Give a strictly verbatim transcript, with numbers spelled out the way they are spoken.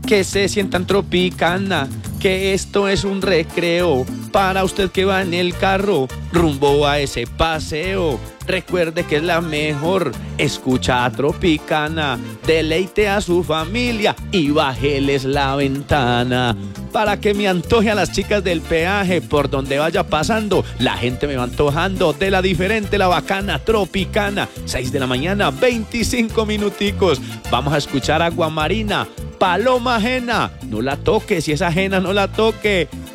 que se sientan Tropicana, que esto es un recreo para usted que va en el carro rumbo a ese paseo. Recuerde que es la mejor, escucha a Tropicana, deleite a su familia y bájeles la ventana. Para que me antoje a las chicas del peaje, por donde vaya pasando, la gente me va antojando de la diferente, la bacana Tropicana. seis de la mañana, veinticinco minuticos. Vamos a escuchar Agua Marina, Paloma Ajena. No la toque, si es ajena no la toque.